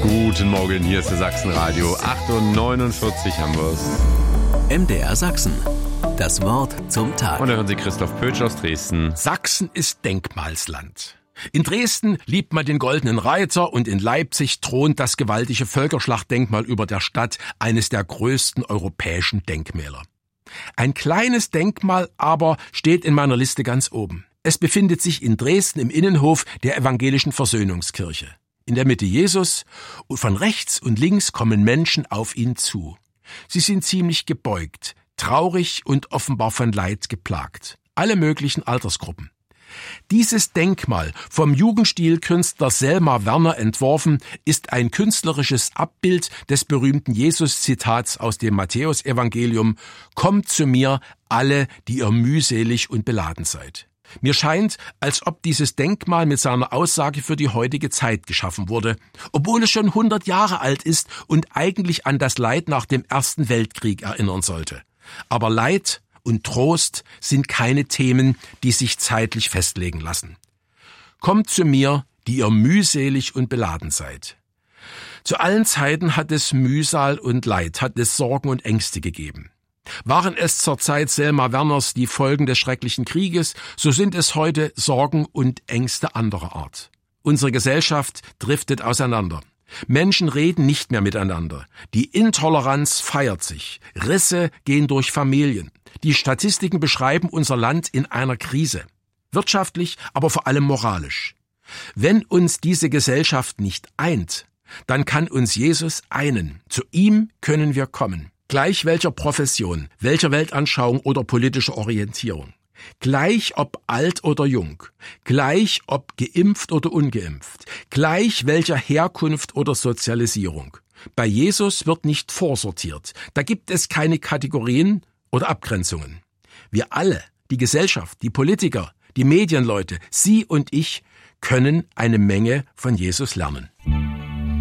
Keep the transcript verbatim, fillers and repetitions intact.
Guten Morgen, hier ist der Sachsenradio. acht Uhr neunundvierzig haben wir es. M D R Sachsen. Das Wort zum Tag. Und da hören Sie Christoph Pötsch aus Dresden. Sachsen ist Denkmalsland. In Dresden liebt man den Goldenen Reiter und in Leipzig thront das gewaltige Völkerschlachtdenkmal über der Stadt, eines der größten europäischen Denkmäler. Ein kleines Denkmal aber steht in meiner Liste ganz oben. Es befindet sich in Dresden im Innenhof der evangelischen Versöhnungskirche. In der Mitte Jesus und von rechts und links kommen Menschen auf ihn zu. Sie sind ziemlich gebeugt, traurig und offenbar von Leid geplagt. Alle möglichen Altersgruppen. Dieses Denkmal, vom Jugendstilkünstler Selma Werner entworfen, ist ein künstlerisches Abbild des berühmten Jesus-Zitats aus dem Matthäusevangelium: Kommt zu mir, alle, die ihr mühselig und beladen seid. Mir scheint, als ob dieses Denkmal mit seiner Aussage für die heutige Zeit geschaffen wurde, obwohl es schon hundert Jahre alt ist und eigentlich an das Leid nach dem Ersten Weltkrieg erinnern sollte. Aber Leid und Trost sind keine Themen, die sich zeitlich festlegen lassen. Kommt zu mir, die ihr mühselig und beladen seid. Zu allen Zeiten hat es Mühsal und Leid, hat es Sorgen und Ängste gegeben. Waren es zur Zeit Selma Werners die Folgen des schrecklichen Krieges, so sind es heute Sorgen und Ängste anderer Art. Unsere Gesellschaft driftet auseinander. Menschen reden nicht mehr miteinander. Die Intoleranz feiert sich. Risse gehen durch Familien. Die Statistiken beschreiben unser Land in einer Krise. Wirtschaftlich, aber vor allem moralisch. Wenn uns diese Gesellschaft nicht eint, dann kann uns Jesus einen. Zu ihm können wir kommen. Gleich welcher Profession, welcher Weltanschauung oder politischer Orientierung. Gleich ob alt oder jung, gleich ob geimpft oder ungeimpft, gleich welcher Herkunft oder Sozialisierung. Bei Jesus wird nicht vorsortiert, da gibt es keine Kategorien oder Abgrenzungen. Wir alle, die Gesellschaft, die Politiker, die Medienleute, Sie und ich, können eine Menge von Jesus lernen.